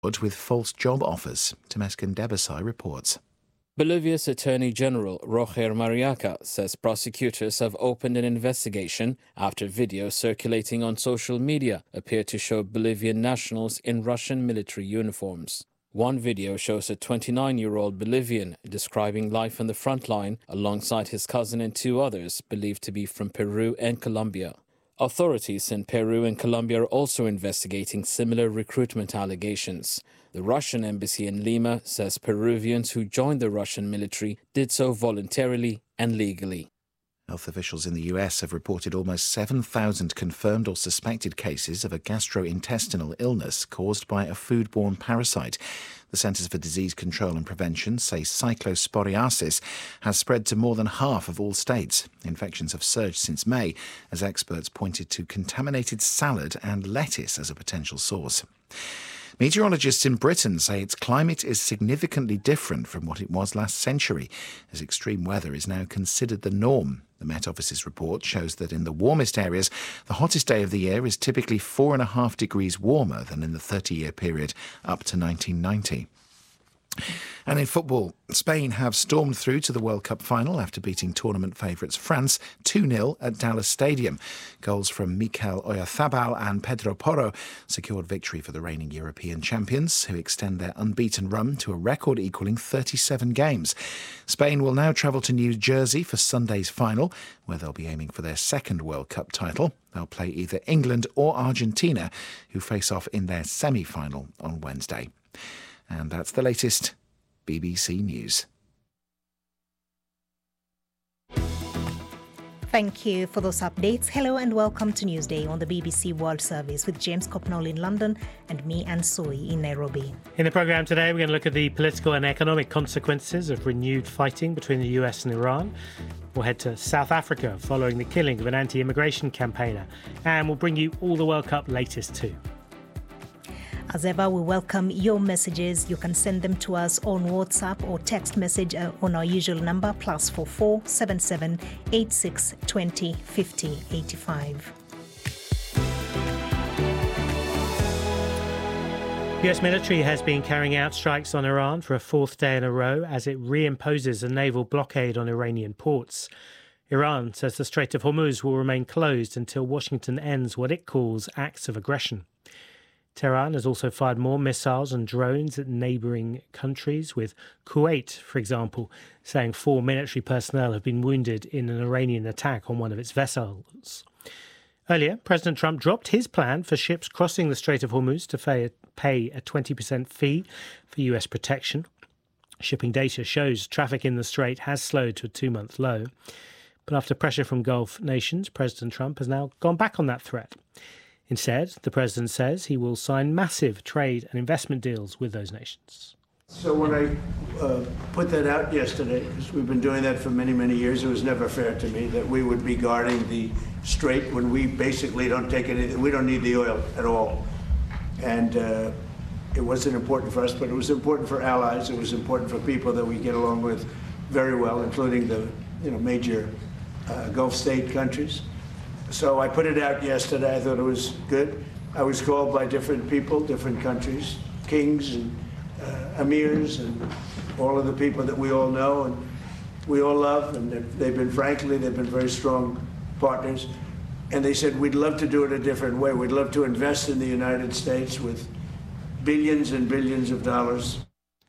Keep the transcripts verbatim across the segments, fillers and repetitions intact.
with false job offers. Temesgen Debesay reports. Bolivia's Attorney General Roger Mariaca says prosecutors have opened an investigation after videos circulating on social media appear to show Bolivian nationals in Russian military uniforms. One video shows a twenty-nine-year-old Bolivian describing life on the front line alongside his cousin and two others believed to be from Peru and Colombia. Authorities in Peru and Colombia are also investigating similar recruitment allegations. The Russian embassy in Lima says Peruvians who joined the Russian military did so voluntarily and legally. Health officials in the U S have reported almost seven thousand confirmed or suspected cases of a gastrointestinal illness caused by a foodborne parasite. The Centers for Disease Control and Prevention say cyclosporiasis has spread to more than half of all states. Infections have surged since May, as experts pointed to contaminated salad and lettuce as a potential source. Meteorologists in Britain say its climate is significantly different from what it was last century, as extreme weather is now considered the norm. The Met Office's report shows that in the warmest areas, the hottest day of the year is typically four and a half degrees warmer than in the thirty-year period up to nineteen ninety. And in football, Spain have stormed through to the World Cup final after beating tournament favourites France two nil at Dallas Stadium. Goals from Mikel Oyarzabal and Pedro Porro secured victory for the reigning European champions, who extend their unbeaten run to a record equalling thirty-seven games. Spain will now travel to New Jersey for Sunday's final, where they'll be aiming for their second World Cup title. They'll play either England or Argentina, who face off in their semi-final on Wednesday. And that's the latest B B C News. Thank you for those updates. Hello and welcome to Newsday on the B B C World Service with James Copnall in London and me, Anne Soy, in Nairobi. In the programme today, we're going to look at the political and economic consequences of renewed fighting between the U S and Iran. We'll head to South Africa following the killing of an anti-immigration campaigner. And we'll bring you all the World Cup latest too. As ever, we welcome your messages. You can send them to us on WhatsApp or text message uh, on our usual number, plus four four seven seven eight six two zero five zero eight five. The U S military has been carrying out strikes on Iran for a fourth day in a row as it reimposes a naval blockade on Iranian ports. Iran says the Strait of Hormuz will remain closed until Washington ends what it calls acts of aggression. Tehran has also fired more missiles and drones at neighbouring countries, with Kuwait, for example, saying four military personnel have been wounded in an Iranian attack on one of its vessels. Earlier, President Trump dropped his plan for ships crossing the Strait of Hormuz to pay a twenty percent fee for U S protection. Shipping data shows traffic in the strait has slowed to a two-month low. But after pressure from Gulf nations, President Trump has now gone back on that threat. Instead, the president says he will sign massive trade and investment deals with those nations. So when I uh, put that out yesterday, because we've been doing that for many, many years, it was never fair to me that we would be guarding the strait when we basically don't take anything. We don't need the oil at all. And uh, it wasn't important for us, but it was important for allies. It was important for people that we get along with very well, including the you know major uh, Gulf state countries. So I put it out yesterday. I thought it was good. I was called by different people, different countries, kings and uh, emirs and all of the people that we all know and we all love. And they've been, frankly, they've been very strong partners. And they said, we'd love to do it a different way. We'd love to invest in the United States with billions and billions of dollars.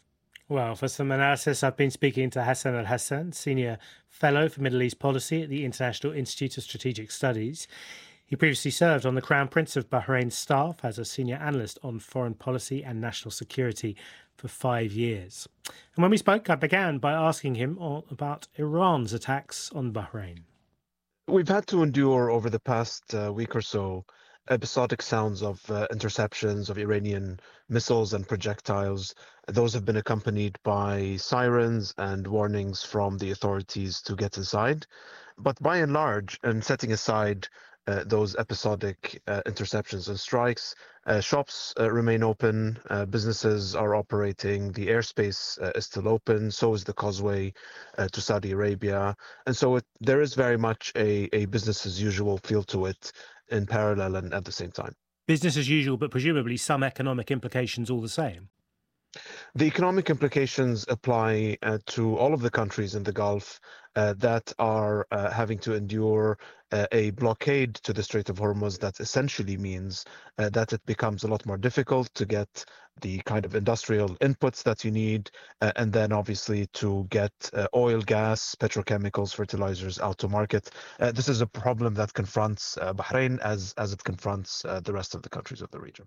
Well, for some analysis, I've been speaking to Hassan Al-Hassan, Senior Fellow for Middle East Policy at the International Institute of Strategic Studies. He previously served on the Crown Prince of Bahrain's staff as a senior analyst on foreign policy and national security for five years. And when we spoke, I began by asking him about Iran's attacks on Bahrain. We've had to endure over the past uh, week or so episodic sounds of uh, interceptions of Iranian missiles and projectiles. Those have been accompanied by sirens and warnings from the authorities to get inside. But by and large, and setting aside uh, those episodic uh, interceptions and strikes, uh, shops uh, remain open, uh, businesses are operating, the airspace uh, is still open, so is the causeway uh, to Saudi Arabia. And so it, there is very much a, a business as usual feel to it in parallel and at the same time. Business as usual, but presumably some economic implications all the same. The economic implications apply uh, to all of the countries in the Gulf uh, that are uh, having to endure uh, a blockade to the Strait of Hormuz that essentially means uh, that it becomes a lot more difficult to get the kind of industrial inputs that you need, uh, and then obviously to get uh, oil, gas, petrochemicals, fertilizers out to market. Uh, this is a problem that confronts uh, Bahrain as, as it confronts uh, the rest of the countries of the region.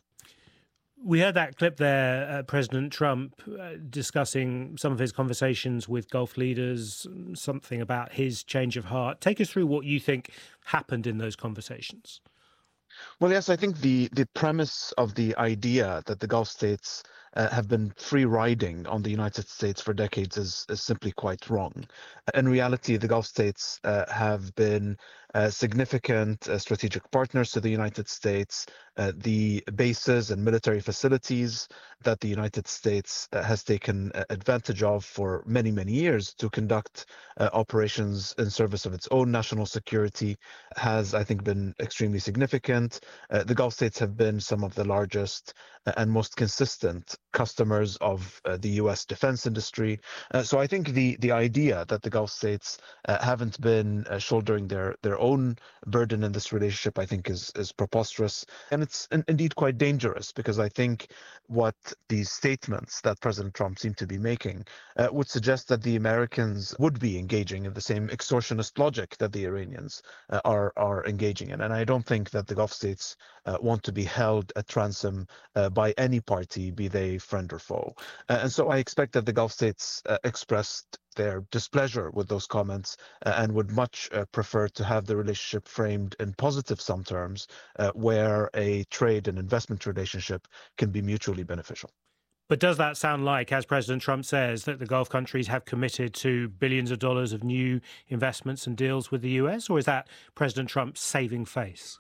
We heard that clip there, uh, President Trump uh, discussing some of his conversations with Gulf leaders, something about his change of heart. Take us through what you think happened in those conversations. Well, yes, I think the, the premise of the idea that the Gulf states uh, have been free riding on the United States for decades is, is simply quite wrong. In reality, the Gulf states uh, have been uh, significant uh, strategic partners to the United States. Uh, the bases and military facilities that the United States uh, has taken advantage of for many, many years to conduct uh, operations in service of its own national security has, I think, been extremely significant. Uh, the Gulf states have been some of the largest and most consistent customers of uh, the U S defense industry. Uh, so I think the the idea that the Gulf states uh, haven't been uh, shouldering their their own burden in this relationship, I think, is is preposterous, and it's in, indeed quite dangerous, because I think what these statements that President Trump seemed to be making uh, would suggest that the Americans would be engaging in the same extortionist logic that the Iranians uh, are are engaging in, and I don't think that the Gulf states uh, want to be held at ransom uh, by any party, be they friend or foe. Uh, and so I expect that the Gulf states uh, expressed their displeasure with those comments uh, and would much uh, prefer to have the relationship framed in positive sum terms, uh, where a trade and investment relationship can be mutually beneficial. But does that sound like, as President Trump says, that the Gulf countries have committed to billions of dollars of new investments and deals with the U S, or is that President Trump's saving face?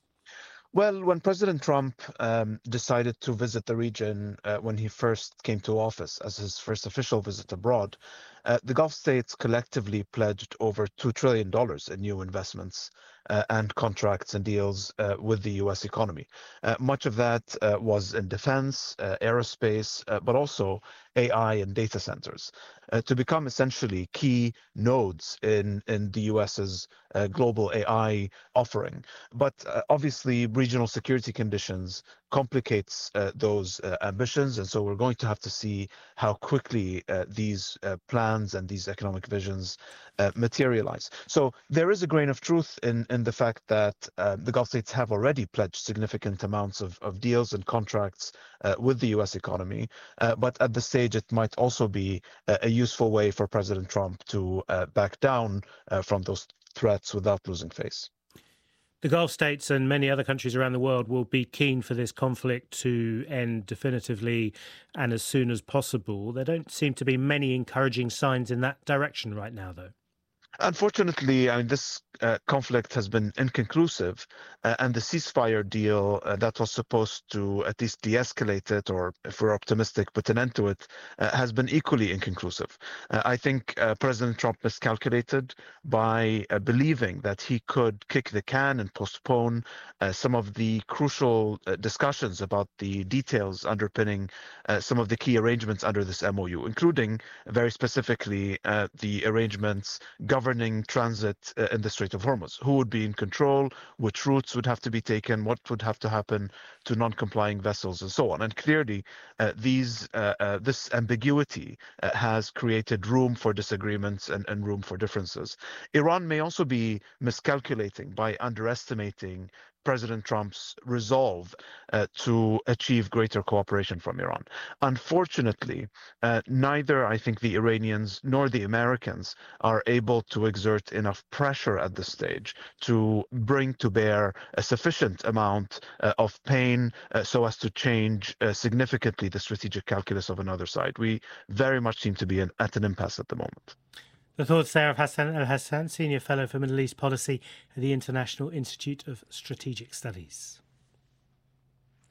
Well, when President Trump um, decided to visit the region uh, when he first came to office as his first official visit abroad, uh, the Gulf states collectively pledged over two trillion dollars in new investments uh, and contracts and deals uh, with the U S economy. Uh, much of that uh, was in defense, uh, aerospace, uh, but also A I and data centers, uh, to become essentially key nodes in, in the US's uh, global A I offering. But uh, obviously, regional security conditions complicates uh, those uh, ambitions, and so we're going to have to see how quickly uh, these uh, plans and these economic visions uh, materialize. So there is a grain of truth in, in the fact that uh, the Gulf states have already pledged significant amounts of, of deals and contracts uh, with the U S economy, uh, but at this stage it might also be a, a useful way for President Trump to uh, back down uh, from those threats without losing face. The Gulf states and many other countries around the world will be keen for this conflict to end definitively and as soon as possible. There don't seem to be many encouraging signs in that direction right now, though. Unfortunately, I mean, this uh, conflict has been inconclusive, uh, and the ceasefire deal uh, that was supposed to at least de-escalate it, or if we're optimistic, put an end to it, uh, has been equally inconclusive. Uh, I think uh, President Trump miscalculated by uh, believing that he could kick the can and postpone uh, some of the crucial uh, discussions about the details underpinning uh, some of the key arrangements under this M O U, including very specifically uh, the arrangements governing transit uh, in the Strait of Hormuz. Who would be in control, which routes would have to be taken, what would have to happen to non-complying vessels, and so on. And clearly, uh, these uh, uh, this ambiguity uh, has created room for disagreements and, and room for differences. Iran may also be miscalculating by underestimating President Trump's resolve uh, to achieve greater cooperation from Iran. Unfortunately, uh, neither, I think, the Iranians nor the Americans are able to exert enough pressure at this stage to bring to bear a sufficient amount uh, of pain uh, so as to change uh, significantly the strategic calculus of another side. We very much seem to be in, at an impasse at the moment. The thoughts there of Hassan El-Hassan, Senior Fellow for Middle East Policy at the International Institute of Strategic Studies.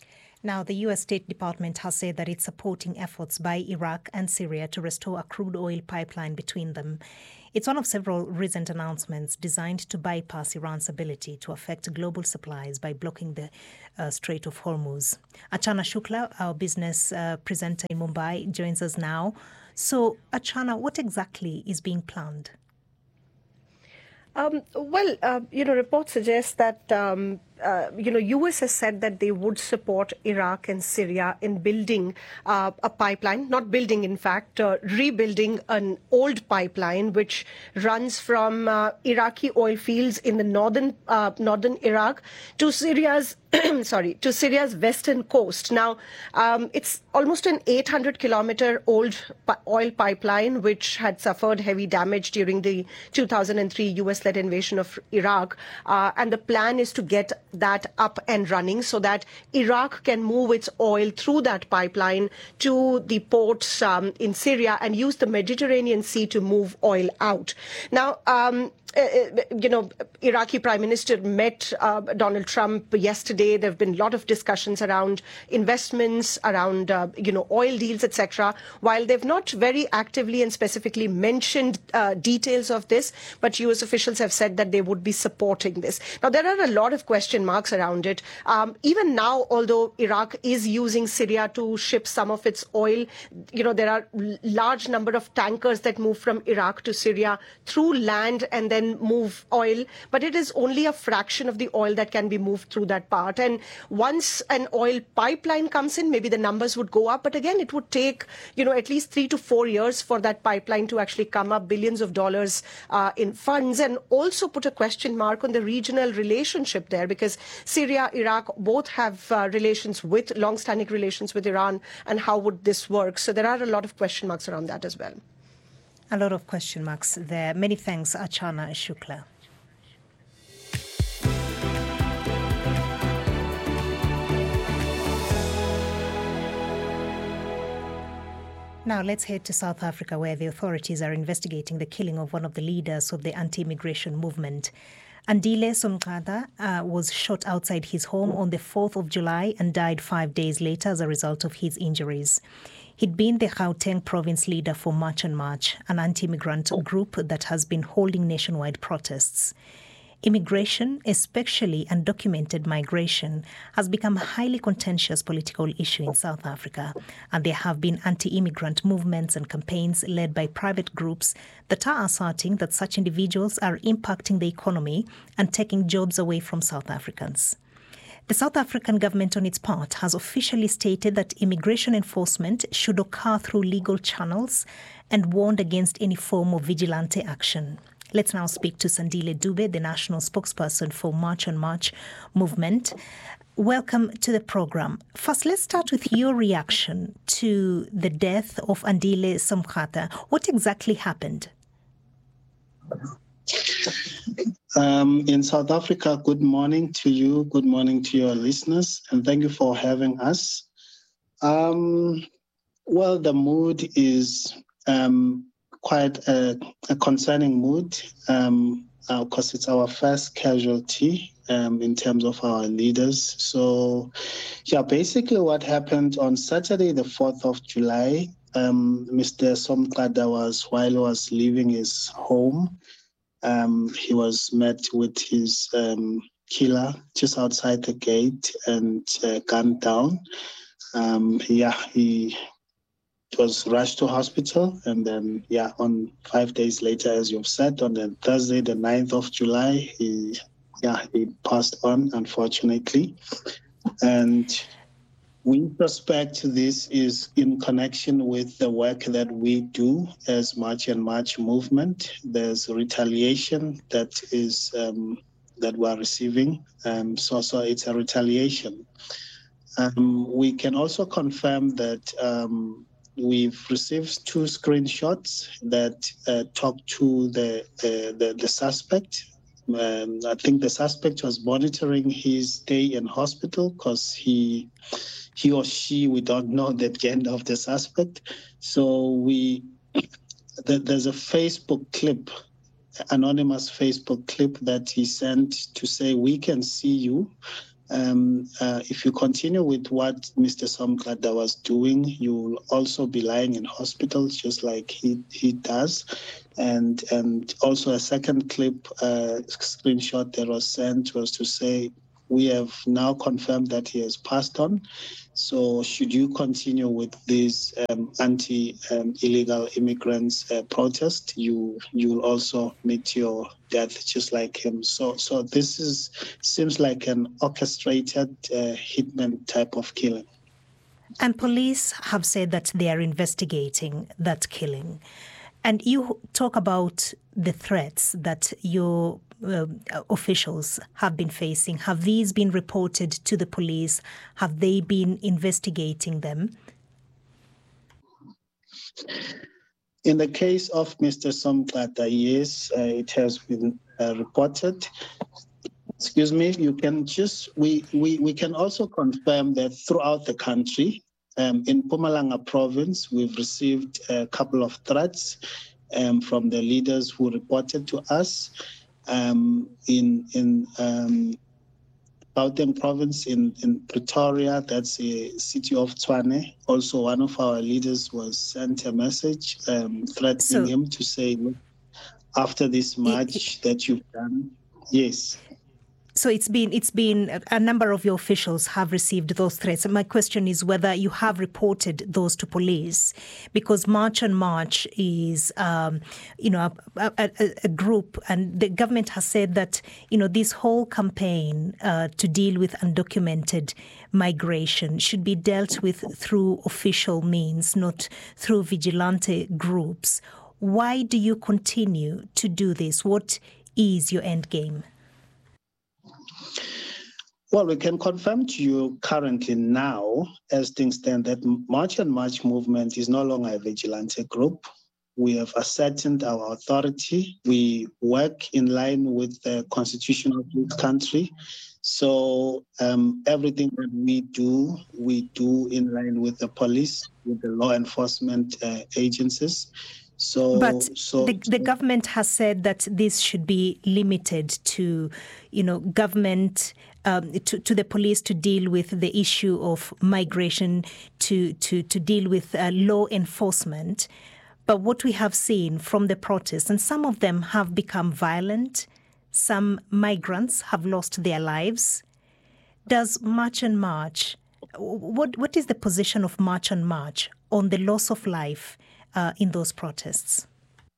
Now, the U S State Department has said that it's supporting efforts by Iraq and Syria to restore a crude oil pipeline between them. It's one of several recent announcements designed to bypass Iran's ability to affect global supplies by blocking the uh, Strait of Hormuz. Achana Shukla, our business uh, presenter in Mumbai, joins us now. So, Achana, what exactly is being planned? Um, well, uh, you know, reports suggest that, um, uh, you know, U S has said that they would support Iraq and Syria in building uh, a pipeline, not building, in fact, uh, rebuilding an old pipeline which runs from uh, Iraqi oil fields in the northern uh, northern Iraq to Syria's sorry, to Syria's western coast. Now, um, it's almost an eight hundred kilometer old oil pipeline which had suffered heavy damage during the two thousand three U S-led invasion of Iraq. Uh, and the plan is to get that up and running so that Iraq can move its oil through that pipeline to the ports um, in Syria and use the Mediterranean Sea to move oil out. Now, um, Uh, you know, Iraqi Prime Minister met uh, Donald Trump yesterday. There have been a lot of discussions around investments, around, uh, you know, oil deals, et cetera. While they've not very actively and specifically mentioned uh, details of this, but U S officials have said that they would be supporting this. Now, there are a lot of question marks around it. Um, even now, although Iraq is using Syria to ship some of its oil, you know, there are large number of tankers that move from Iraq to Syria through land and then move oil, but it is only a fraction of the oil that can be moved through that part. And once an oil pipeline comes in, maybe the numbers would go up. But again, it would take, you know, at least three to four years for that pipeline to actually come up, billions of dollars uh, in funds, and also put a question mark on the regional relationship there, because Syria, Iraq both have uh, relations with, long-standing relations with Iran. And how would this work? So there are a lot of question marks around that as well. A lot of question marks there. Many thanks, Achana Shukla. Now let's head to South Africa, where the authorities are investigating the killing of one of the leaders of the anti-immigration movement. Andile Somqada uh, was shot outside his home on the fourth of July and died five days later as a result of his injuries. He'd been the Gauteng province leader for March on March, an anti-immigrant group that has been holding nationwide protests. Immigration, especially undocumented migration, has become a highly contentious political issue in South Africa, and there have been anti-immigrant movements and campaigns led by private groups that are asserting that such individuals are impacting the economy and taking jobs away from South Africans. The South African government, on its part, has officially stated that immigration enforcement should occur through legal channels and warned against any form of vigilante action. Let's now speak to Sandile Dube, the national spokesperson for March on March movement. Welcome to the program. First, let's start with your reaction to the death of Andile Somqada. What exactly happened? Um, in South Africa, good morning to you, good morning to your listeners, and thank you for having us. Um, well, the mood is um, quite a, a concerning mood, um, uh, because it's our first casualty um, in terms of our leaders. So, yeah, basically what happened on Saturday, the fourth of July, um, Mister Somqada was, while he was leaving his home, Um, he was met with his um, killer just outside the gate and uh, gunned down. Um, yeah, he was rushed to hospital, and then, yeah, on five days later, as you've said, on the Thursday, the ninth of July, he, yeah, he passed on, unfortunately. And we suspect this is in connection with the work that we do as March and March movement. There's retaliation that is um, that we're receiving. Um, so, so it's a retaliation. Um, we can also confirm that um, we've received two screenshots that uh, talk to the the, the, the suspect. Um, I think the suspect was monitoring his stay in hospital because he. He or she, we don't know the gender of the suspect. So we, there's a Facebook clip, anonymous Facebook clip that he sent to say, we can see you. Um, uh, if you continue with what Mister Somklada was doing, you'll also be lying in hospitals just like he, he does. And and also a second clip, uh, screenshot that was sent was to say, we have now confirmed that he has passed on. So should you continue with this um, anti-illegal um, immigrants uh, protest, you you will also meet your death just like him. So so this is seems like an orchestrated uh, hitman type of killing. And police have said that they are investigating that killing. And you talk about the threats that your uh, officials have been facing. Have these been reported to the police? Have they been investigating them? In the case of Mister Somklata, yes, uh, it has been uh, reported. Excuse me, you can just, we, we, we can also confirm that throughout the country, Um, in Mpumalanga province, we've received a couple of threats um, from the leaders who reported to us. Um, in in um, Gauteng province, in, in Pretoria, that's a city of Tshwane. Also, one of our leaders was sent a message um, threatening so, him to say, after this march it, it, that you've done, yes. So it's been it's been a number of your officials have received those threats. And my question is whether you have reported those to police, because March on March is, um, you know, a, a, a group, and the government has said that, you know, this whole campaign uh, to deal with undocumented migration should be dealt with through official means, not through vigilante groups. Why do you continue to do this? What is your end game? Well, we can confirm to you currently now, as things stand, that March on March movement is no longer a vigilante group. We have ascertained our authority. We work in line with the constitution of this country. So um, everything that we do, we do in line with the police, with the law enforcement uh, agencies. So, but so, the, the government has said that this should be limited to, you know, government, um, to, to the police to deal with the issue of migration, to to, to deal with uh, law enforcement. But what we have seen from the protests, and some of them have become violent, some migrants have lost their lives. Does March on March, what what is the position of March on March on the loss of life Uh, in those protests?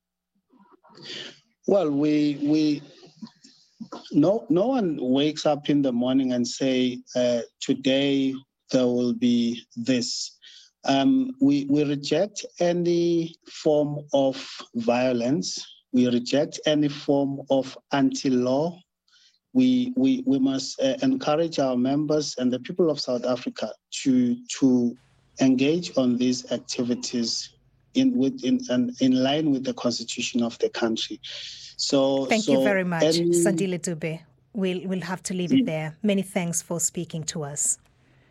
Well, we we no no one wakes up in the morning and say uh, today there will be this. Um, we we reject any form of violence. We reject any form of anti-law. We we we must uh, encourage our members and the people of South Africa to to engage on these activities in with in and in line with the constitution of the country. So thank so you very much, any... Sandile Dube. We'll we'll have to leave it there. Many thanks for speaking to us.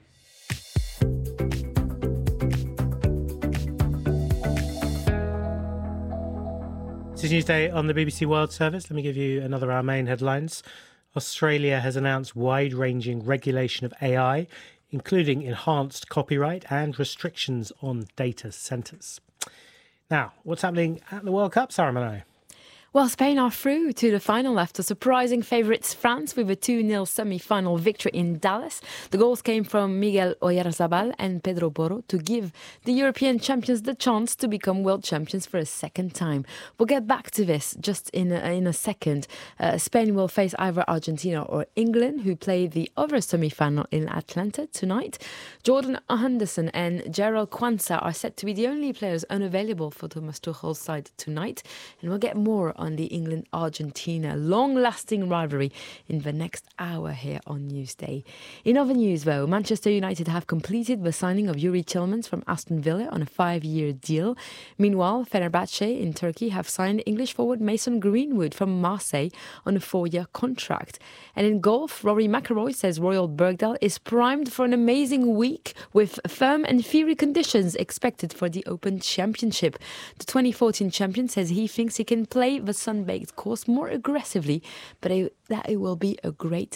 This is Newsday on the B B C World Service. Let me give you another of our main headlines. Australia has announced wide-ranging regulation of A I, including enhanced copyright and restrictions on data centres. Now, what's happening at the World Cup, Sarah Manoy? Well, Spain are through to the final after surprising favourites France with a two nil semi-final victory in Dallas. The goals came from Miguel Oyarzabal and Pedro Porro to give the European champions the chance to become world champions for a second time. We'll get back to this just in a, in a second. Uh, Spain will face either Argentina or England, who play the other semi-final in Atlanta tonight. Jordan Henderson and Gerald Quansah are set to be the only players unavailable for Thomas Tuchel's side tonight. And we'll get more on the England-Argentina long-lasting rivalry in the next hour here on Newsday. In other news, though, Manchester United have completed the signing of Yuri Tillmans from Aston Villa on a five-year deal. Meanwhile, Fenerbahce in Turkey have signed English forward Mason Greenwood from Marseille on a four-year contract. And in golf, Rory McIlroy says Royal Birkdale is primed for an amazing week with firm and fiery conditions expected for the Open Championship. The twenty fourteen champion says he thinks he can play the sun-baked course more aggressively, but it, that it will be a great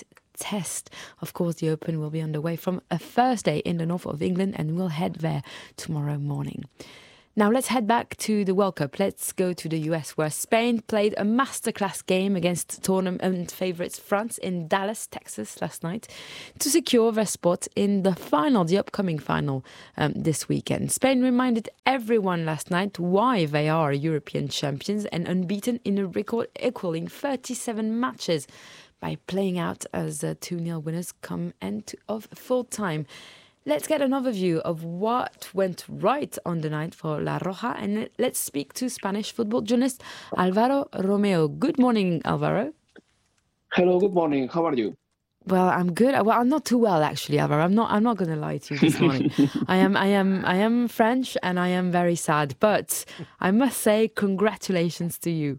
test. Of course, the Open will be underway from a Thursday in the north of England, and we'll head there tomorrow morning. Now let's head back to the World Cup. Let's go to the U S, where Spain played a masterclass game against tournament favourites France in Dallas, Texas last night to secure their spot in the final, the upcoming final um, this weekend. Spain reminded everyone last night why they are European champions and unbeaten in a record equaling thirty-seven matches by playing out as uh, two nil winners come end of full time. Let's get an overview of what went right on the night for La Roja, and let's speak to Spanish football journalist Alvaro Romeo. Good morning, Alvaro. Hello, good morning. How are you? Well, I'm good. Well, I'm not too well, actually, Alvaro. I'm not. I'm not going to lie to you this morning. I am. I am. I am French, and I am very sad. But I must say, congratulations to you.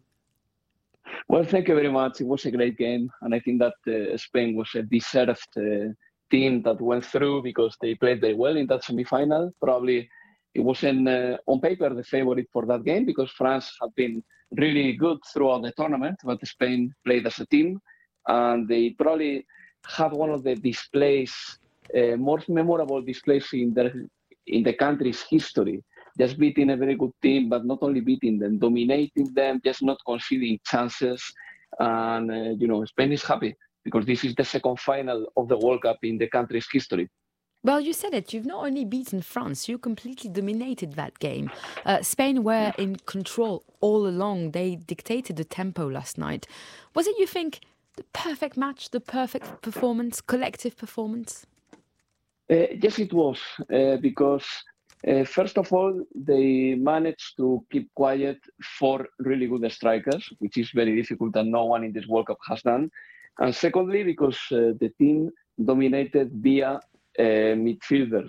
Well, thank you very much. It was a great game, and I think that uh, Spain was a deserved Uh, team that went through because they played very well in that semi-final. Probably it wasn't uh, on paper the favorite for that game because France have been really good throughout the tournament, but Spain played as a team, and they probably had one of the displays, uh, most memorable displays in their in the country's history. Just beating a very good team, but not only beating them, dominating them, just not conceding chances, and uh, you know, Spain is happy, because this is the second final of the World Cup in the country's history. Well, you said it. You've not only beaten France, you completely dominated that game. Uh, Spain were in control all along. They dictated the tempo last night. Was it, you think, the perfect match, the perfect performance, collective performance? Uh, yes, it was, uh, because uh, first of all, they managed to keep quiet four really good strikers, which is very difficult and no one in this World Cup has done. And secondly, because uh, the team dominated via uh, midfielders.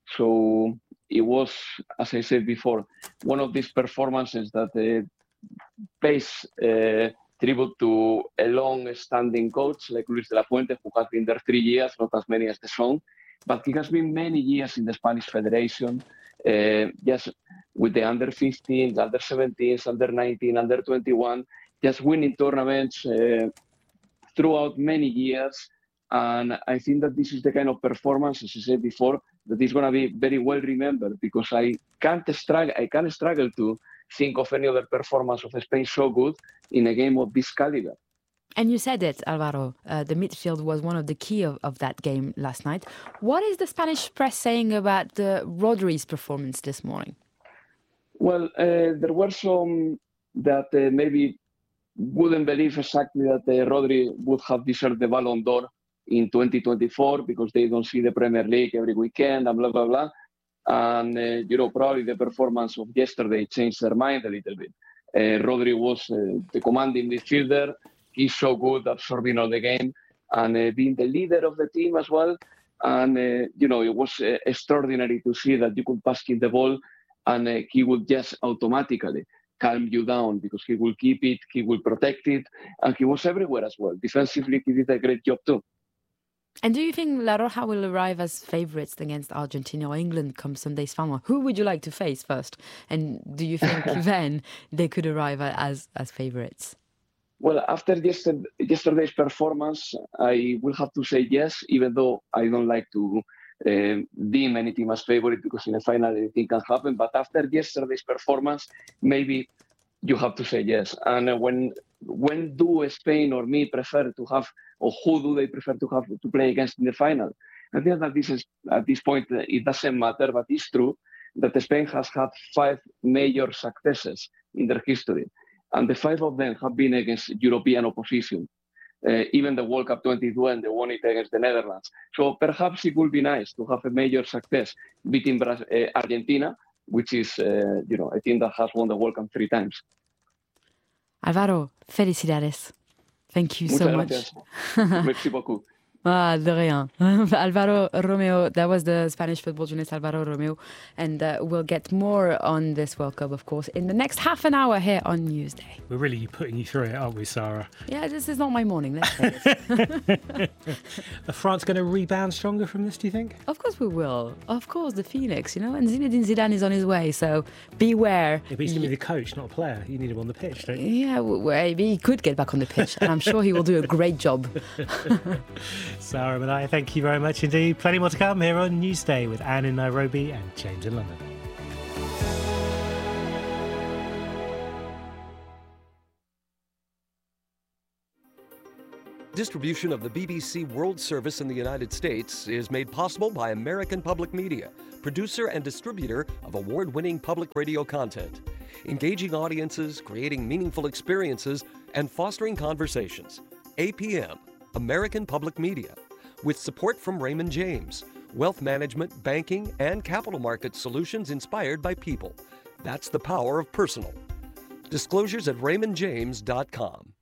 So it was, as I said before, one of these performances that uh, pays uh, tribute to a long-standing coach like Luis de la Fuente, who has been there three years, not as many as the song, but he has been many years in the Spanish Federation, uh, just with the under fifteens, under seventeens, under nineteen, under twenty-one, just winning tournaments uh, throughout many years. And I think that this is the kind of performance, as I said before, that is going to be very well remembered, because I can't struggle, I can't struggle to think of any other performance of Spain so good in a game of this caliber. And you said it, Alvaro, uh, the midfield was one of the key of, of that game last night. What is the Spanish press saying about uh, Rodri's performance this morning? Well, uh, there were some that uh, maybe wouldn't believe exactly that uh, Rodri would have deserved the Ballon d'Or in twenty twenty-four because they don't see the Premier League every weekend and blah, blah, blah. And, uh, you know, probably the performance of yesterday changed their mind a little bit. Uh, Rodri was uh, the commanding midfielder. He's so good absorbing all the game and uh, being the leader of the team as well. And, uh, you know, it was uh, extraordinary to see that you could pass him the ball and uh, he would just automatically calm you down, because he will keep it, he will protect it, and he was everywhere as well. Defensively, he did a great job too. And do you think La Roja will arrive as favourites against Argentina or England come Sunday's final? Who would you like to face first? And do you think then they could arrive as, as favourites? Well, after yesterday, yesterday's performance, I will have to say yes, even though I don't like to uh, deem any team as favourite, because in a final anything can happen. But after yesterday's performance, maybe you have to say yes. And uh, when when do Spain or me prefer to have, or who do they prefer to have to play against in the final? I think that this is, at this point, uh, it doesn't matter, but it's true that Spain has had five major successes in their history. And the five of them have been against European opposition. Uh, even the World Cup twenty-two, and they won it against the Netherlands. So perhaps it would be nice to have a major success beating Brazil, uh, Argentina, which is, uh, you know, a team that has won the World Cup three times. Alvaro, felicidades. Thank you so much. Merci beaucoup. Ah, de rien. Alvaro Romeo, that was the Spanish football journalist Alvaro Romeo. And uh, we'll get more on this World Cup, of course, in the next half an hour here on Newsday. We're really putting you through it, aren't we, Sarah? Yeah, this is not my morning, let's say it. Are France going to rebound stronger from this, do you think? Of course we will. Of course, the Phoenix, you know, and Zinedine Zidane is on his way, so beware. Yeah, but he's going to be the coach, not a player. You need him on the pitch, don't you? Yeah, well, he could get back on the pitch, and I'm sure he will do a great job. Sarah and I, thank you very much indeed. Plenty more to come here on Newsday with Anne in Nairobi and James in London. Distribution of the B B C World Service in the United States is made possible by American Public Media, producer and distributor of award-winning public radio content. Engaging audiences, creating meaningful experiences, and fostering conversations. A P M, American Public Media, with support from Raymond James, wealth management, banking, and capital market solutions inspired by people. That's the power of personal. Disclosures at raymond james dot com.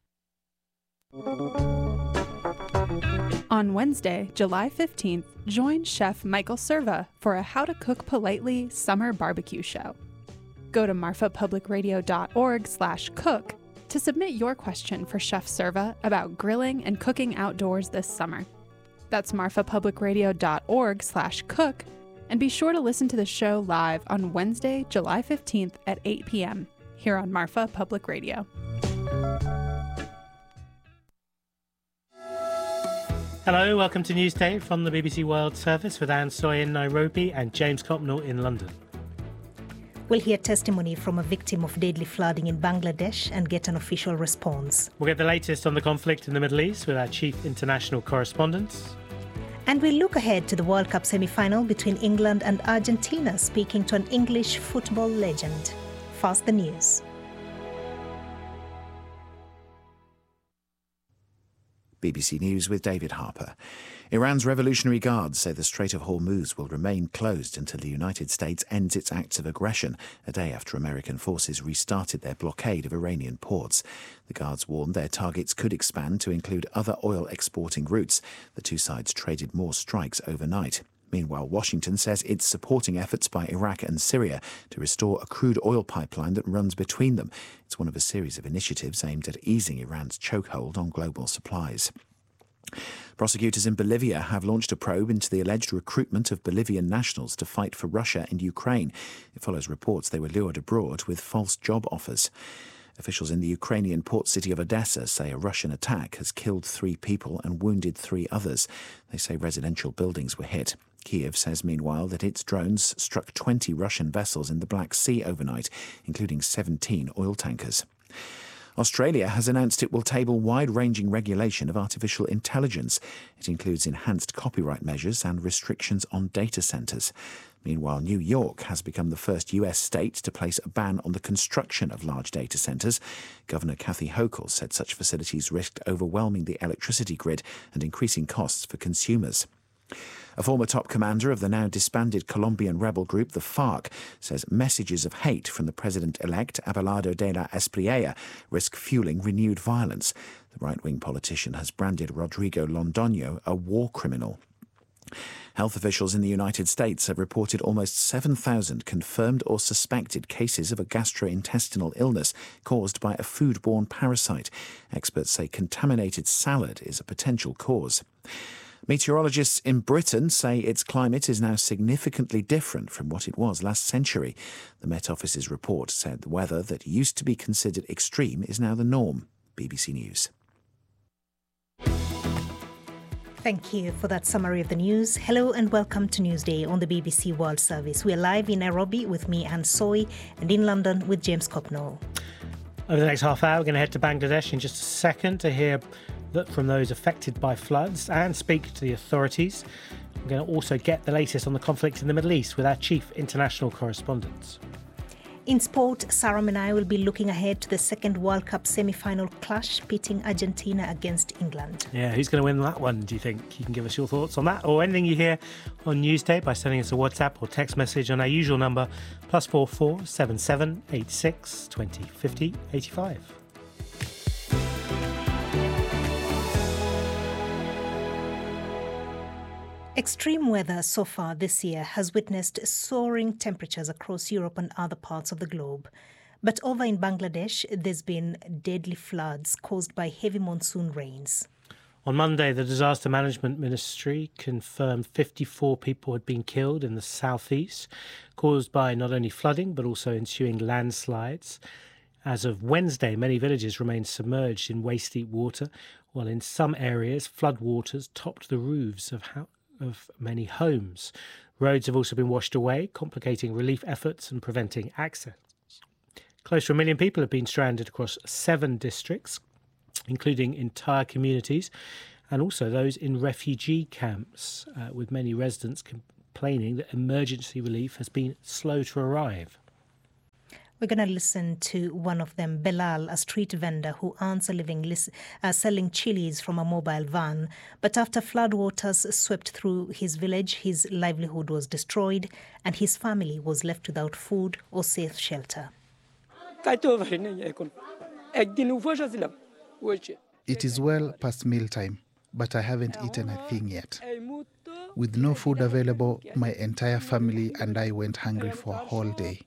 On Wednesday, July fifteenth, join Chef Michael Serva for a How to Cook Politely summer barbecue show. Go to marfa public radio dot org slash cook to submit your question for Chef Serva about grilling and cooking outdoors this summer. That's marfa public radio dot org slash cook, and be sure to listen to the show live on Wednesday, July fifteenth at eight p.m. here on Marfa Public Radio. Hello, welcome to Newsday from the B B C World Service with Anne Soy in Nairobi and James Copnell in London. We'll hear testimony from a victim of deadly flooding in Bangladesh and get an official response. We'll get the latest on the conflict in the Middle East with our chief international correspondent. And we'll look ahead to the World Cup semi-final between England and Argentina, speaking to an English football legend. First, the news. B B C News with David Harper. Iran's Revolutionary Guards say the Strait of Hormuz will remain closed until the United States ends its acts of aggression, a day after American forces restarted their blockade of Iranian ports. The Guards warned their targets could expand to include other oil-exporting routes. The two sides traded more strikes overnight. Meanwhile, Washington says it's supporting efforts by Iraq and Syria to restore a crude oil pipeline that runs between them. It's one of a series of initiatives aimed at easing Iran's chokehold on global supplies. Prosecutors in Bolivia have launched a probe into the alleged recruitment of Bolivian nationals to fight for Russia and Ukraine. It follows reports they were lured abroad with false job offers. Officials in the Ukrainian port city of Odessa say a Russian attack has killed three people and wounded three others. They say residential buildings were hit. Kiev says, meanwhile, that its drones struck twenty Russian vessels in the Black Sea overnight, including seventeen oil tankers. Australia has announced it will table wide-ranging regulation of artificial intelligence. It includes enhanced copyright measures and restrictions on data centres. Meanwhile, New York has become the first U S state to place a ban on the construction of large data centres. Governor Kathy Hochul said such facilities risked overwhelming the electricity grid and increasing costs for consumers. A former top commander of the now disbanded Colombian rebel group, the FARC, says messages of hate from the president-elect Abelardo de la Espriella risk fueling renewed violence. The right-wing politician has branded Rodrigo Londoño a war criminal. Health officials in the United States have reported almost seven thousand confirmed or suspected cases of a gastrointestinal illness caused by a foodborne parasite. Experts say contaminated salad is a potential cause. Meteorologists in Britain say its climate is now significantly different from what it was last century. The Met Office's report said the weather that used to be considered extreme is now the norm. B B C News. Thank you for that summary of the news. Hello and welcome to Newsday on the B B C World Service. We're live in Nairobi with me, Anne Soy, and in London with James Copnell. Over the next half hour, we're going to head to Bangladesh in just a second to hear from those affected by floods and speak to the authorities. We're going to also get the latest on the conflict in the Middle East with our chief international correspondent. In sport, Sarah and I will be looking ahead to the second World Cup semi-final clash pitting Argentina against England. Yeah, who's going to win that one, do you think? You can give us your thoughts on that or anything you hear on Newsday by sending us a WhatsApp or text message on our usual number, plus four four seven seven eight six twenty fifty eighty-five. Extreme weather so far this year has witnessed soaring temperatures across Europe and other parts of the globe. But over in Bangladesh, there's been deadly floods caused by heavy monsoon rains. On Monday, the Disaster Management Ministry confirmed fifty-four people had been killed in the southeast, caused by not only flooding but also ensuing landslides. As of Wednesday, many villages remain submerged in waist-deep water, while in some areas floodwaters topped the roofs of, ho- of many homes. Roads have also been washed away, complicating relief efforts and preventing access. Close to a million people have been stranded across seven districts, including entire communities, and also those in refugee camps, uh, with many residents complaining that emergency relief has been slow to arrive. We're going to listen to one of them, Belal, a street vendor who earns a living lis- uh, selling chilies from a mobile van. But after floodwaters swept through his village, his livelihood was destroyed and his family was left without food or safe shelter. It is well past mealtime, but I haven't eaten a thing yet. With no food available, my entire family and I went hungry for a whole day.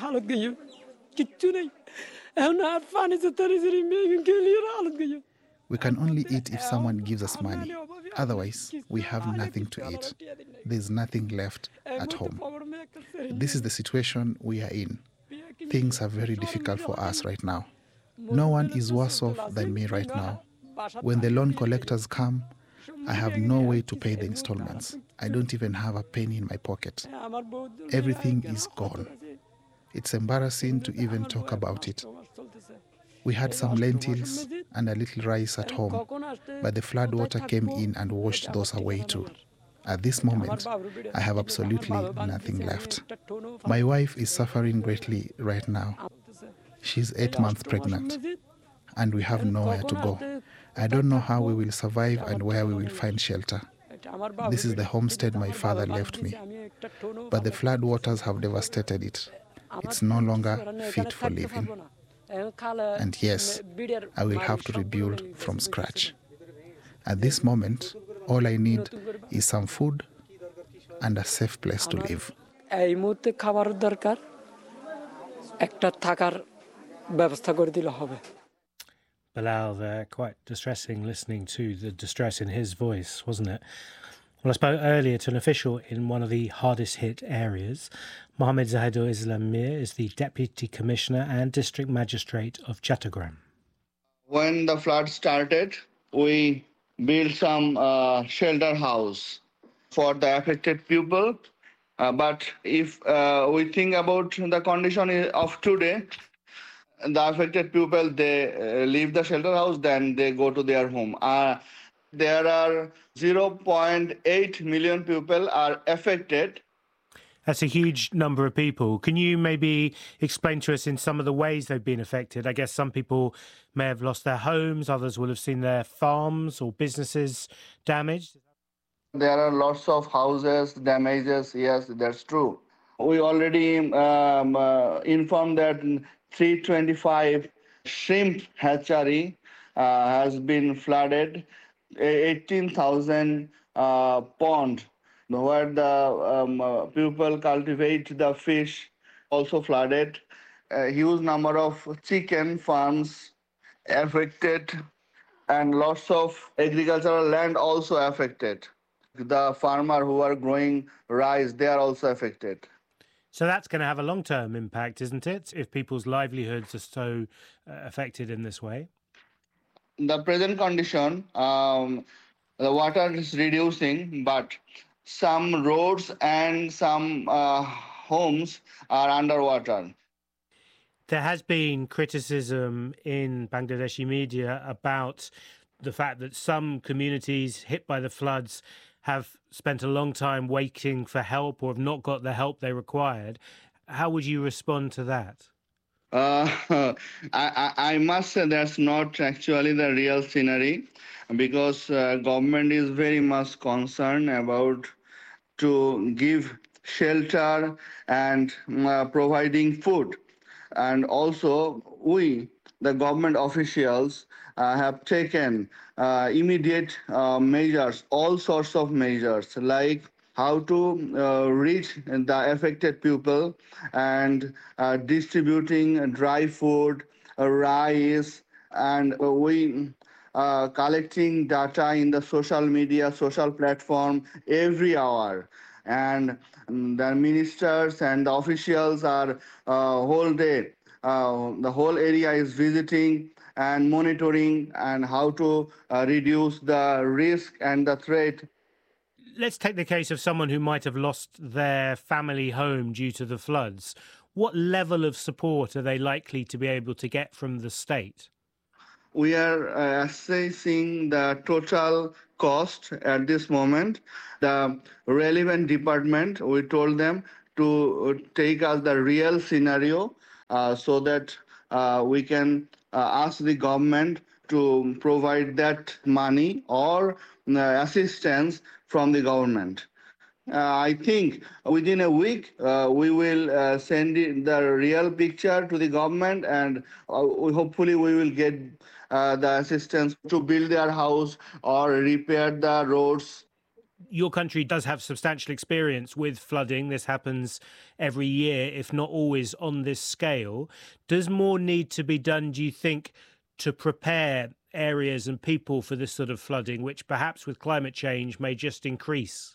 We can only eat if someone gives us money. Otherwise, we have nothing to eat. There's nothing left at home. This is the situation we are in. Things are very difficult for us right now. No one is worse off than me right now. When the loan collectors come, I have no way to pay the installments. I don't even have a penny in my pocket. Everything is gone. It's embarrassing to even talk about it. We had some lentils and a little rice at home, but the flood water came in and washed those away too. At this moment, I have absolutely nothing left. My wife is suffering greatly right now. She's eight months pregnant, and we have nowhere to go. I don't know how we will survive and where we will find shelter. This is the homestead my father left me, but the flood waters have devastated it. It's no longer fit for living. And yes, I will have to rebuild from scratch. At this moment, all I need is some food and a safe place to live. Bilal there, quite distressing listening to the distress in his voice, wasn't it? Well, I spoke earlier to an official in one of the hardest hit areas. Mohamed Zahedou Islam Mir is the Deputy Commissioner and District Magistrate of Chattogram. When the flood started, we built some uh, shelter house for the affected people. Uh, but if uh, we think about the condition of today, the affected people, they uh, leave the shelter house, then they go to their home. Uh, there are zero point eight million people are affected. That's a huge number of people. Can you maybe explain to us in some of the ways they've been affected? I guess some people may have lost their homes, others will have seen their farms or businesses damaged. There are lots of houses, damages, yes, that's true. We already um, uh, informed that three twenty-five shrimp hatchery uh, has been flooded, eighteen thousand uh, pond where the um, uh, people cultivate the fish also flooded. A huge number of chicken farms affected and lots of agricultural land also affected. The farmer who are growing rice, they are also affected. So that's going to have a long-term impact, isn't it, if people's livelihoods are so uh, affected in this way? The present condition, um, the water is reducing, but some roads and some uh, homes are underwater. There has been criticism in Bangladeshi media about the fact that some communities hit by the floods have spent a long time waiting for help or have not got the help they required. How would you respond to that? Uh, I, I must say that's not actually the real scenario, because uh, government is very much concerned about to give shelter and uh, providing food. And also we, the government officials, uh, have taken uh, immediate uh, measures, all sorts of measures, like how to uh, reach the affected people and uh, distributing dry food, uh, rice, and uh, we uh, collecting data in the social media, social platform every hour. And the ministers and the officials are uh, whole day uh, the whole area is visiting and monitoring and how to uh, reduce the risk and the threat. Let's take the case of someone who might have lost their family home due to the floods. What level of support are they likely to be able to get from the state? We are uh, assessing the total cost at this moment. The relevant department, we told them to take us the real scenario uh, so that uh, we can uh, ask the government to provide that money or uh, assistance from the government. Uh, I think within a week, uh, we will uh, send it, the real picture to the government, and uh, hopefully we will get uh, the assistance to build their house or repair the roads. Your country does have substantial experience with flooding. This happens every year, if not always on this scale. Does more need to be done, do you think, to prepare areas and people for this sort of flooding, which perhaps with climate change may just increase?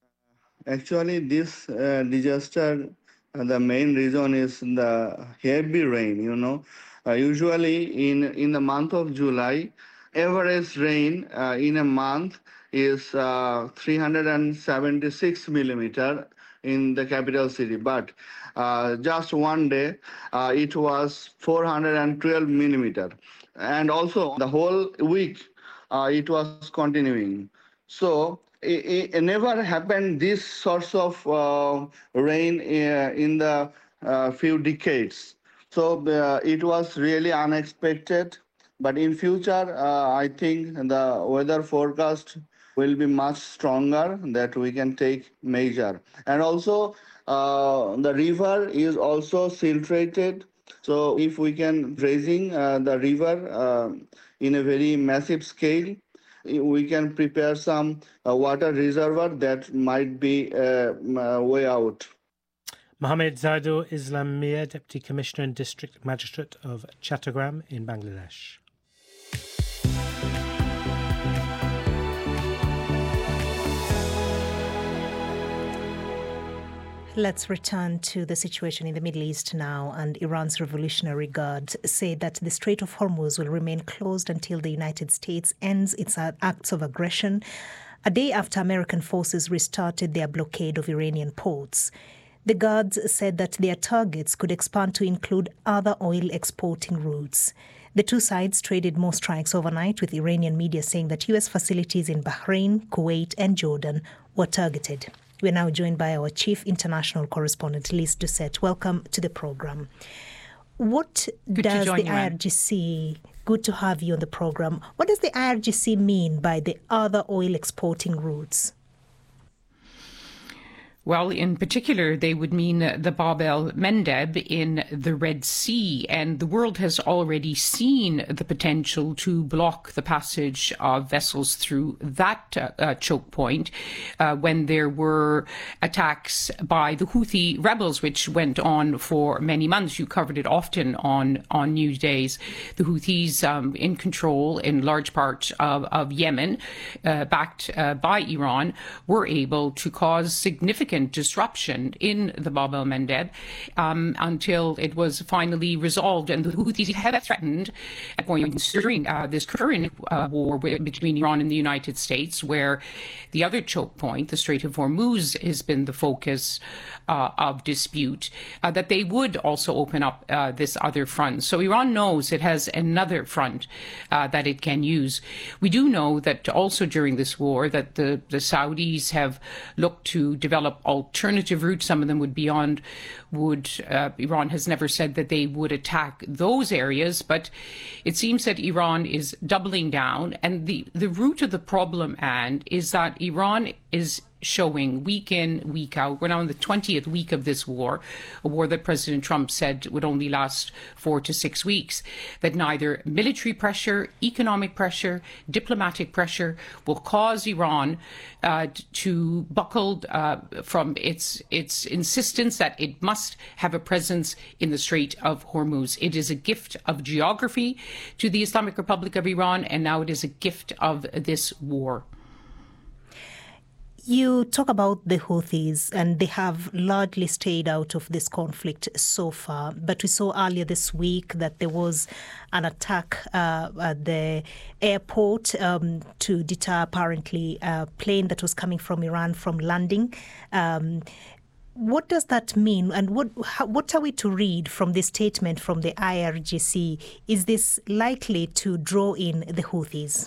Actually, this uh, disaster, uh, the main reason is the heavy rain, you know. Uh, usually in, in the month of July, average rain uh, in a month is uh, three hundred seventy-six millimeter in the capital city. But uh, just one day, uh, it was four hundred twelve millimeter. And also the whole week, uh, it was continuing. So it, it never happened this sorts of uh, rain uh, in the uh, few decades. So uh, it was really unexpected. But in future, uh, I think the weather forecast will be much stronger that we can take measure. And also uh, the river is also siltrated. So if we can raising uh, the river uh, in a very massive scale, we can prepare some uh, water reservoir that might be a uh, way out. Mohammed Zaidul Islam Mir, Deputy Commissioner and District Magistrate of Chattogram in Bangladesh. Let's return to the situation in the Middle East now. And Iran's Revolutionary Guard say that the Strait of Hormuz will remain closed until the United States ends its acts of aggression, a day after American forces restarted their blockade of Iranian ports. The Guards said that their targets could expand to include other oil exporting routes. The two sides traded more strikes overnight, with Iranian media saying that U S facilities in Bahrain, Kuwait and Jordan were targeted. We're now joined by our chief international correspondent, Liz Doucette. Welcome to the program. What Good does the you, I R G C, good to have you on the program, what does the I R G C mean by the other oil exporting routes? Well, in particular, they would mean the Bab el-Mandeb in the Red Sea. And the world has already seen the potential to block the passage of vessels through that uh, uh, choke point uh, when there were attacks by the Houthi rebels, which went on for many months. You covered it often on, on news days. The Houthis um, in control in large parts of, of Yemen, uh, backed uh, by Iran, were able to cause significant disruption in the Bab el-Mandeb um, until it was finally resolved. And the Houthis had threatened at points during uh, this current uh, war between Iran and the United States, where the other choke point, the Strait of Hormuz, has been the focus uh, of dispute, uh, that they would also open up uh, this other front. So Iran knows it has another front uh, that it can use. We do know that also during this war that the, the Saudis have looked to develop alternative routes. Some of them would be on, would, uh, Iran has never said that they would attack those areas, but it seems that Iran is doubling down. And the, the root of the problem, and is that Iran is showing week in, week out. We're now in the twentieth week of this war, a war that President Trump said would only last four to six weeks, that neither military pressure, economic pressure, diplomatic pressure will cause Iran uh, to buckle uh, from its, its insistence that it must have a presence in the Strait of Hormuz. It is a gift of geography to the Islamic Republic of Iran, and now it is a gift of this war. You talk about the Houthis, and they have largely stayed out of this conflict so far. But we saw earlier this week that there was an attack uh, at the airport um, to deter, apparently, a plane that was coming from Iran from landing. Um, what does that mean? And what how, what are we to read from this statement from the I R G C? Is this likely to draw in the Houthis?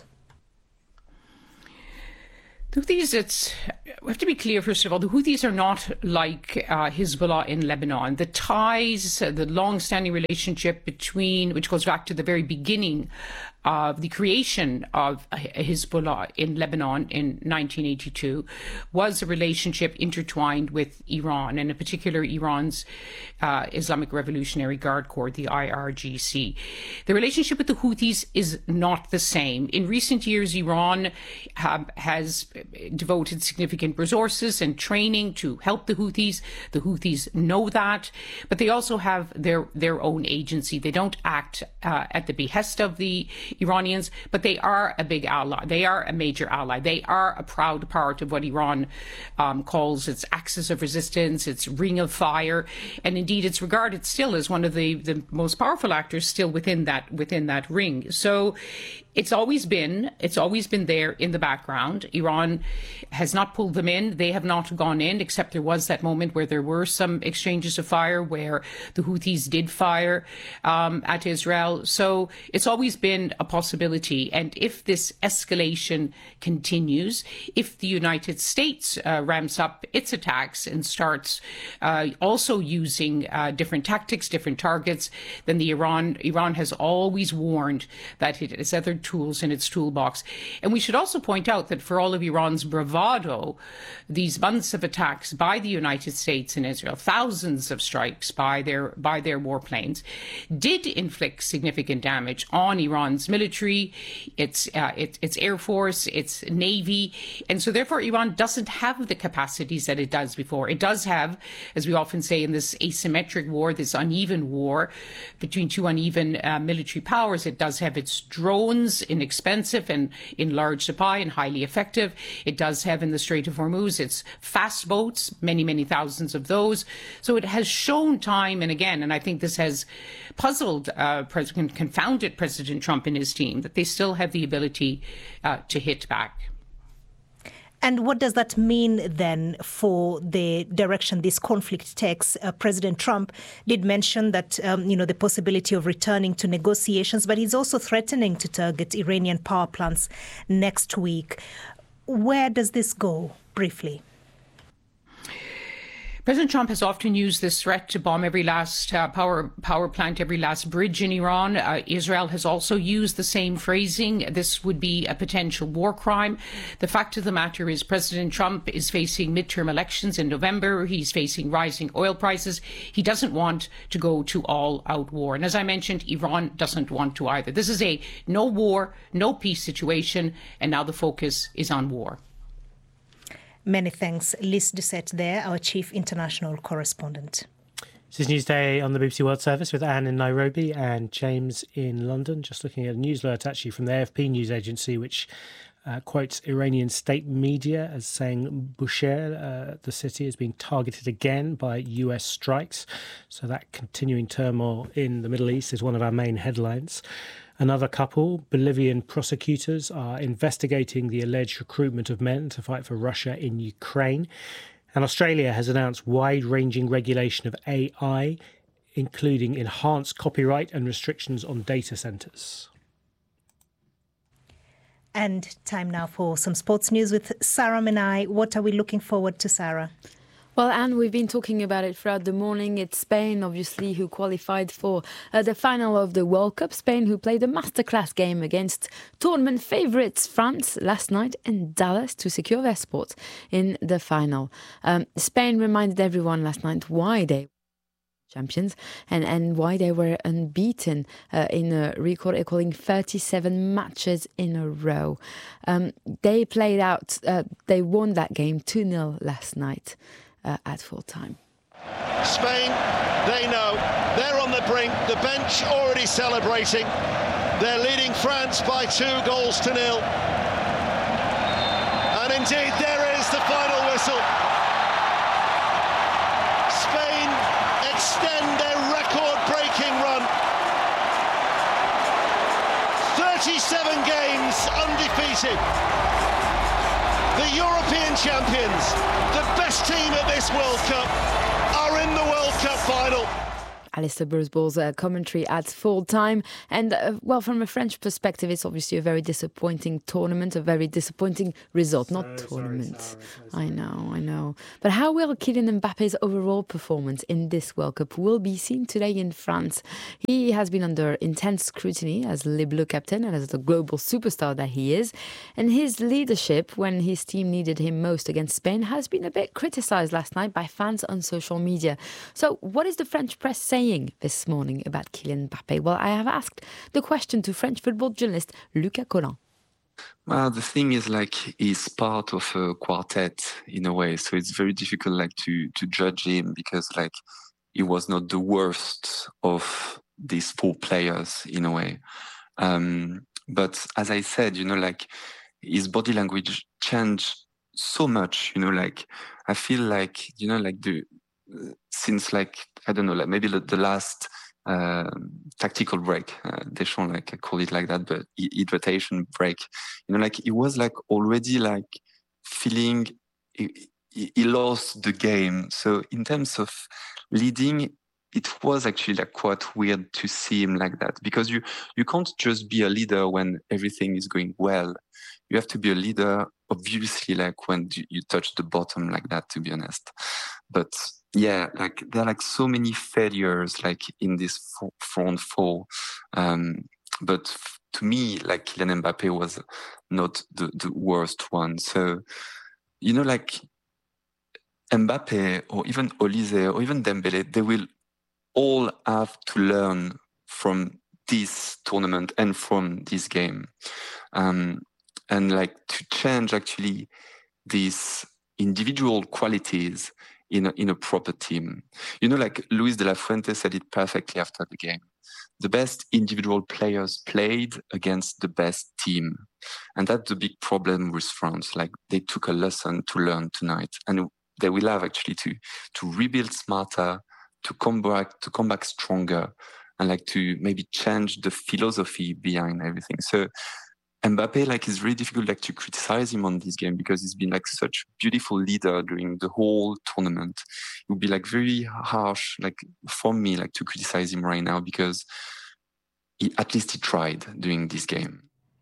The Houthis, it's, we have to be clear, first of all, the Houthis are not like uh, Hezbollah in Lebanon. The ties, uh, the long-standing relationship between, which goes back to the very beginning of the creation of Hezbollah in Lebanon in nineteen eighty-two, was a relationship intertwined with Iran, and in particular Iran's uh, Islamic Revolutionary Guard Corps, the I R G C. The relationship with the Houthis is not the same. In recent years, Iran uh, has devoted significant resources and training to help the Houthis. The Houthis know that, but they also have their, their own agency. They don't act uh, at the behest of the Iranians, but they are a big ally. They are a major ally. They are a proud part of what Iran um, calls its axis of resistance, its ring of fire, and indeed it's regarded still as one of the, the most powerful actors still within that within that ring. So it's always been it's always been there in the background. Iran has not pulled them in. They have not gone in, except there was that moment where there were some exchanges of fire where the Houthis did fire um, at Israel. So it's always been a possibility. And if this escalation continues, if the United States uh, ramps up its attacks and starts uh, also using uh, different tactics, different targets, then the Iran Iran has always warned that it has other tools in its toolbox. And we should also point out that for all of Iran's bravado, these months of attacks by the United States and Israel, thousands of strikes by their by their warplanes, did inflict significant damage on Iran's military, its uh, its, its air force, its navy, and so therefore Iran doesn't have the capacities that it does before. It does have, as we often say in this asymmetric war, this uneven war between two uneven uh, military powers. It does have its drones, inexpensive and in large supply and highly effective. It does have in the Strait of Hormuz its fast boats, many, many thousands of those. So it has shown time and again, and I think this has puzzled uh, President, confounded President Trump and his team, that they still have the ability uh, to hit back. And what does that mean then for the direction this conflict takes? Uh, President Trump did mention that, um, you know, the possibility of returning to negotiations, but he's also threatening to target Iranian power plants next week. Where does this go, briefly? President Trump has often used this threat to bomb every last uh, power power plant, every last bridge in Iran. Uh, Israel has also used the same phrasing. This would be a potential war crime. The fact of the matter is President Trump is facing midterm elections in November. He's facing rising oil prices. He doesn't want to go to all-out war. And as I mentioned, Iran doesn't want to either. This is a no war, no peace situation, and now the focus is on war. Many thanks. Liz Doucette there, our chief international correspondent. This is Newsday on the B B C World Service with Anne in Nairobi and James in London. Just looking at a news alert actually from the A F P news agency, which uh, quotes Iranian state media as saying Bushehr, uh, the city, is being targeted again by U S strikes. So that continuing turmoil in the Middle East is one of our main headlines. Another couple, Bolivian prosecutors, are investigating the alleged recruitment of men to fight for Russia in Ukraine. And Australia has announced wide-ranging regulation of A I, including enhanced copyright and restrictions on data centres. And time now for some sports news with Sarah Menai. What are we looking forward to, Sarah? Well, Anne, we've been talking about it throughout the morning. It's Spain, obviously, who qualified for uh, the final of the World Cup. Spain, who played a masterclass game against tournament favourites France last night in Dallas to secure their spot in the final. Um, Spain reminded everyone last night why they were champions and, and why they were unbeaten uh, in a record equaling thirty-seven matches in a row. Um, they played out, uh, they won that game two nil last night. Uh, at full time. Spain, they know they're on the brink. The bench already celebrating. They're leading France by two goals to nil. And indeed, there is the final whistle. Spain extend their record-breaking run. thirty-seven games undefeated. The European champions, the best team at this World Cup, are in the World Cup final. Alistair Bursball's uh, commentary at full time. And, uh, well, from a French perspective, it's obviously a very disappointing tournament, a very disappointing result, so, not tournament. Sorry, sorry, sorry. I know, I know. But how will Kylian Mbappe's overall performance in this World Cup will be seen today in France? He has been under intense scrutiny as Le Bleu captain and as the global superstar that he is. And his leadership, when his team needed him most against Spain, has been a bit criticised last night by fans on social media. So what is the French press saying this morning about Kylian Mbappe? Well, I have asked the question to French football journalist Lucas Collin. Well, the thing is, like, he's part of a quartet in a way, so it's very difficult, like, to to judge him because, like, he was not the worst of these four players in a way. Um, but as I said, you know, like, his body language changed so much. You know, like, I feel like, you know, like the since like I don't know, like maybe the, the last uh, tactical break, uh, Deschamps like I call it like that, but hydration break. You know, like he was like already like feeling he, he lost the game. So in terms of leading, it was actually like quite weird to see him like that because you you can't just be a leader when everything is going well. You have to be a leader, obviously, like when you touch the bottom like that, to be honest. But yeah, like there are like so many failures like in this front four. Um, but f- to me, like Kylian Mbappe was not the, the worst one. So, you know, like Mbappe or even Olise or even Dembele, they will all have to learn from this tournament and from this game. Um, and like to change actually these individual qualities in a, in a proper team. You know, like Luis de la Fuente said it perfectly after the game. The best individual players played against the best team. And that's the big problem with France. Like they took a lesson to learn tonight. And they will have actually to, to rebuild smarter, to come back, to come back stronger, and like to maybe change the philosophy behind everything. So Mbappe, like, is really difficult, like, to criticize him on this game because he's been like such a beautiful leader during the whole tournament. It would be like very harsh, like, for me, like, to criticize him right now because he, at least he tried during this game.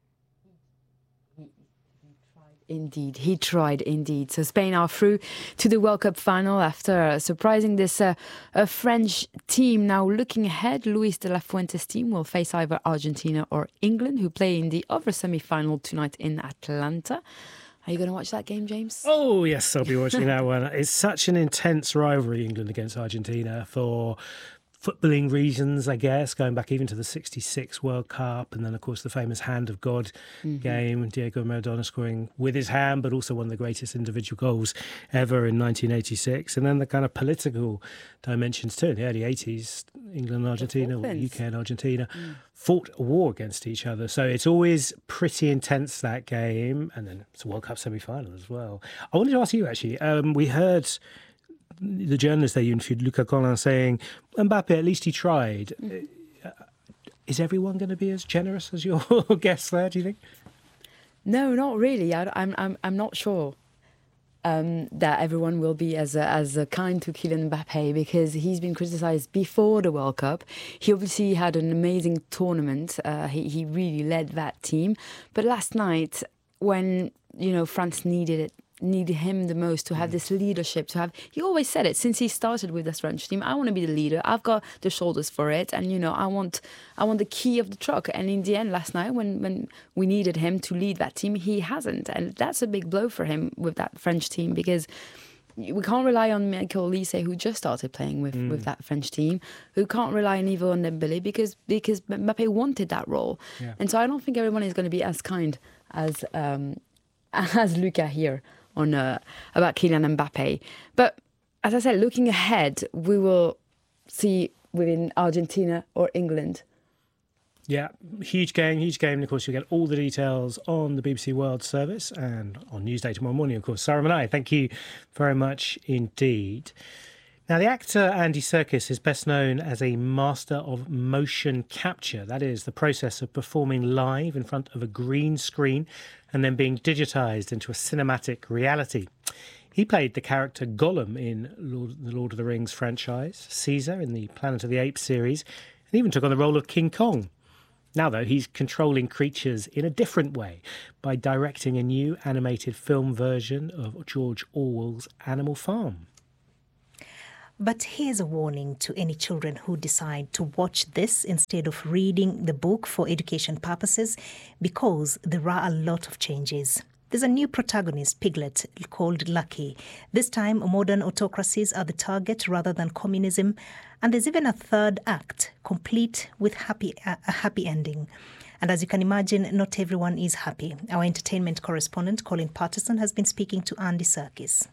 Indeed, he tried indeed. So Spain are through to the World Cup final after surprising this uh, a French team. Now looking ahead, Luis de la Fuente's team will face either Argentina or England, who play in the other semi-final tonight in Atlanta. Are you going to watch that game, James? Oh, yes, I'll be watching that one. It's such an intense rivalry, England against Argentina, for footballing reasons, I guess, going back even to the sixty-six World Cup, and then, of course, the famous Hand of God mm-hmm. game, Diego Maradona scoring with his hand, but also one of the greatest individual goals ever in nineteen eighty-six. And then the kind of political dimensions too. In the early eighties, England and Argentina, or U K and Argentina, mm. fought a war against each other. So it's always pretty intense, that game. And then it's a World Cup semi-final as well. I wanted to ask you, actually, um, we heard the journalist that you interviewed, Lucas Collin, saying, Mbappe, at least he tried. Mm. Is everyone going to be as generous as your guest there, do you think? No, not really. I, I'm, I'm, I'm not sure um, that everyone will be as, uh, as uh, kind to Kylian Mbappe because he's been criticised before the World Cup. He obviously had an amazing tournament. Uh, he, he really led that team. But last night, when, you know, France needed it, needed him the most to have this leadership, to have, he always said it since he started with this French team, I want to be the leader, I've got the shoulders for it, and you know, I want I want the key of the truck. And in the end, last night, when, when we needed him to lead that team, he hasn't, and that's a big blow for him with that French team, because we can't rely on Michael Olise, who just started playing with, mm. with that French team, who can't rely neither on Dembele because because Mbappe wanted that role. Yeah. And so I don't think everyone is going to be as kind as um, as Lucas here on uh, about Kylian Mbappe. But as I said, looking ahead, we will see within Argentina or England. Yeah, huge game, huge game. And of course, you'll get all the details on the B B C World Service and on Newsday tomorrow morning, of course. Sarah Manai, thank you very much indeed. Now, the actor Andy Serkis is best known as a master of motion capture. That is the process of performing live in front of a green screen and then being digitised into a cinematic reality. He played the character Gollum in Lord, the Lord of the Rings franchise, Caesar in the Planet of the Apes series, and even took on the role of King Kong. Now, though, he's controlling creatures in a different way by directing a new animated film version of George Orwell's Animal Farm. But here's a warning to any children who decide to watch this instead of reading the book for education purposes, because there are a lot of changes. There's a new protagonist, Piglet, called Lucky. This time, modern autocracies are the target rather than communism. And there's even a third act, complete with happy, a happy ending. And as you can imagine, not everyone is happy. Our entertainment correspondent, Colin Patterson, has been speaking to Andy Serkis.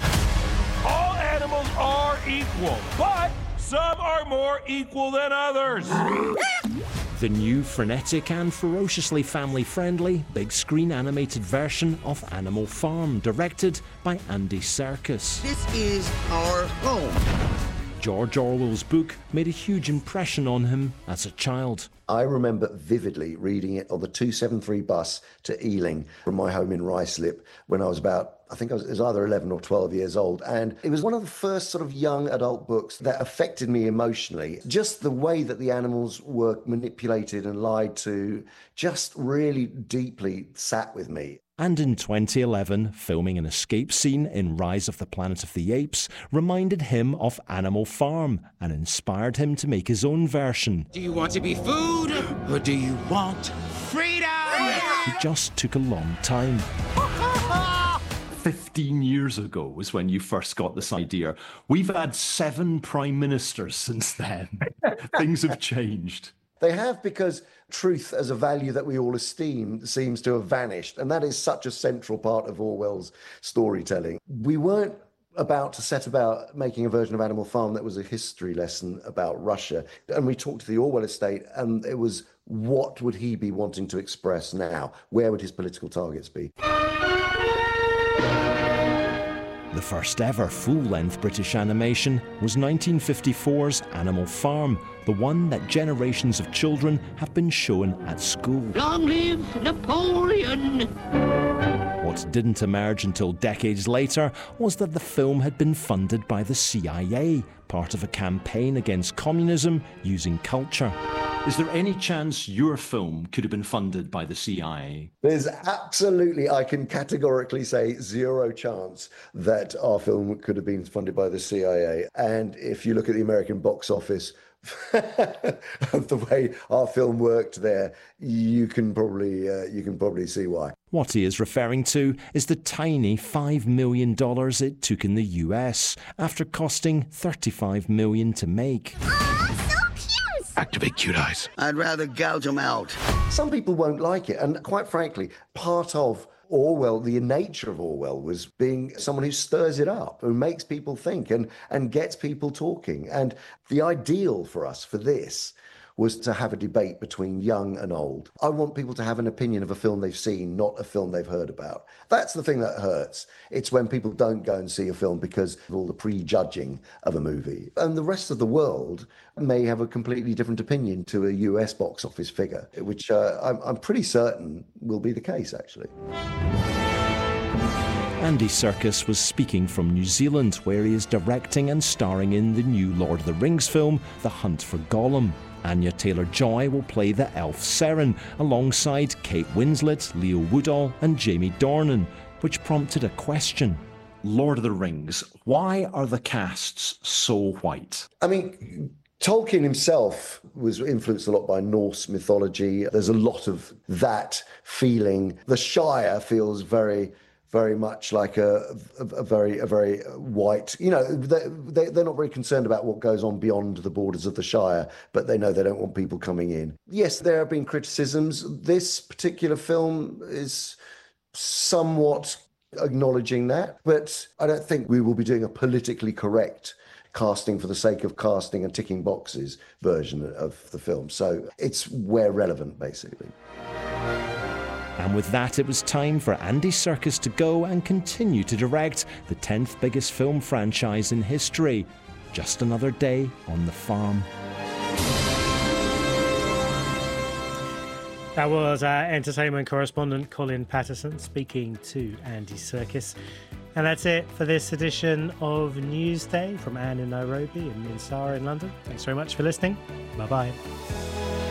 All animals are equal, but some are more equal than others. The new frenetic and ferociously family-friendly big-screen animated version of Animal Farm, directed by Andy Serkis. This is our home. George Orwell's book made a huge impression on him as a child. I remember vividly reading it on the two seventy-three bus to Ealing from my home in Ruislip when I was about, I think I was, it was either eleven or twelve years old. And it was one of the first sort of young adult books that affected me emotionally. Just the way that the animals were manipulated and lied to just really deeply sat with me. And in twenty eleven, filming an escape scene in Rise of the Planet of the Apes reminded him of Animal Farm and inspired him to make his own version. Do you want to be food or do you want freedom? It just took a long time. fifteen years ago was when you first got this idea. We've had seven prime ministers since then. Things have changed. They have, because truth as a value that we all esteem seems to have vanished. And that is such a central part of Orwell's storytelling. We weren't about to set about making a version of Animal Farm that was a history lesson about Russia. And we talked to the Orwell estate, and it was, what would he be wanting to express now? Where would his political targets be? The first ever full-length British animation was nineteen fifty-four's Animal Farm, the one that generations of children have been shown at school. Long live Napoleon! What didn't emerge until decades later was that the film had been funded by the C I A, part of a campaign against communism using culture. Is there any chance your film could have been funded by the C I A? There's absolutely, I can categorically say, zero chance that our film could have been funded by the C I A. And if you look at the American box office, of the way our film worked there, you can probably uh, you can probably see why. What he is referring to is the tiny five million dollars it took in the U S after costing thirty-five million dollars to make. Activate cute eyes. I'd rather gouge them out. Some people won't like it, and quite frankly, part of Orwell, the nature of Orwell, was being someone who stirs it up, who makes people think and, and gets people talking. And the ideal for us for this was to have a debate between young and old. I want people to have an opinion of a film they've seen, not a film they've heard about. That's the thing that hurts. It's when people don't go and see a film because of all the prejudging of a movie. And the rest of the world may have a completely different opinion to a U S box office figure, which uh, I'm, I'm pretty certain will be the case, actually. Andy Serkis was speaking from New Zealand, where he is directing and starring in the new Lord of the Rings film, The Hunt for Gollum. Anya Taylor-Joy will play the elf Seren alongside Kate Winslet, Leo Woodall and Jamie Dornan, which prompted a question. Lord of the Rings, why are the casts so white? I mean, Tolkien himself was influenced a lot by Norse mythology. There's a lot of that feeling. The Shire feels very... very much like a, a, a very a very white, you know, they, they, they're not very concerned about what goes on beyond the borders of the Shire, but they know they don't want people coming in. Yes, there have been criticisms. This particular film is somewhat acknowledging that, but I don't think we will be doing a politically correct casting for the sake of casting and ticking boxes version of the film. So it's where relevant, basically. And with that, it was time for Andy Serkis to go and continue to direct the tenth biggest film franchise in history. Just another day on the farm. That was our entertainment correspondent Colin Patterson speaking to Andy Serkis. And that's it for this edition of Newsday from Anne in Nairobi and Min Sarah in London. Thanks very much for listening. Bye-bye.